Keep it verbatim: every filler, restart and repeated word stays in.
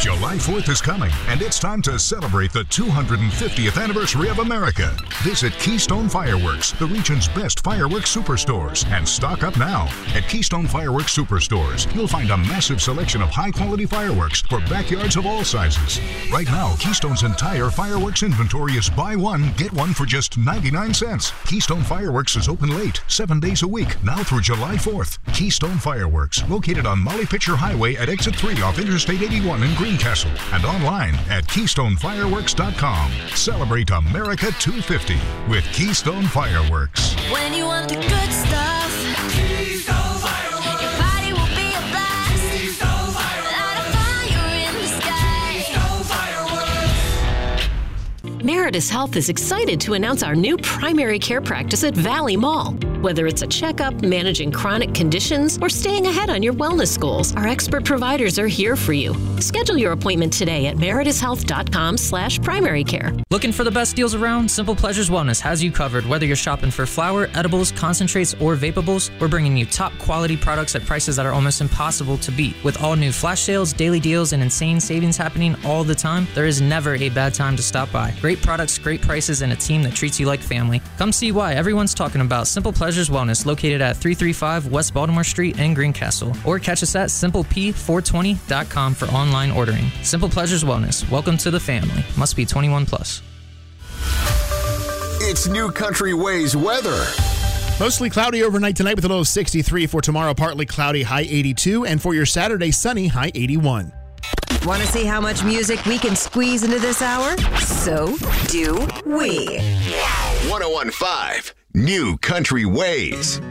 July fourth is coming, and it's time to celebrate the two hundred fiftieth anniversary of America. Visit Keystone Fireworks, the region's best fireworks superstores, and stock up now. At Keystone Fireworks Superstores, you'll find a massive selection of high-quality fireworks for backyards of all sizes. Right now, Keystone's entire fireworks inventory is buy one, get one for just ninety-nine cents. Keystone Fireworks is open late, seven days a week, now through July fourth. Keystone Fireworks, located on Molly Pitcher Highway at Exit three off Interstate eighty-one in Greencastle, and online at keystone fireworks dot com. Celebrate America two fifty with Keystone Fireworks. When you want the good stuff, Keystone Fireworks. Your party will be a blast. Keystone Fireworks. Light a fire in the sky. Keystone Fireworks. Meritus Health is excited to announce our new primary care practice at Valley Mall. Whether it's a checkup, managing chronic conditions, or staying ahead on your wellness goals, our expert providers are here for you. Schedule your appointment today at meritus health dot com slash primary care. Looking for the best deals around? Simple Pleasures Wellness has you covered. Whether you're shopping for flour, edibles, concentrates, or vapables, we're bringing you top quality products at prices that are almost impossible to beat. With all new flash sales, daily deals, and insane savings happening all the time, there is never a bad time to stop by. Great products, great prices, and a team that treats you like family. Come see why everyone's talking about Simple Pleasures Wellness, located at three thirty-five West Baltimore Street in Greencastle, or catch us at simple p four twenty dot com for online ordering. Simple Pleasures Wellness. Welcome to the family. Must be twenty-one plus. It's New Country Ways weather. Mostly cloudy overnight tonight with a low of sixty-three. For tomorrow, partly cloudy, high eighty-two. And for your Saturday, sunny, high eighty-one. Want to see how much music we can squeeze into this hour? So do we. one oh one point five New Country Ways.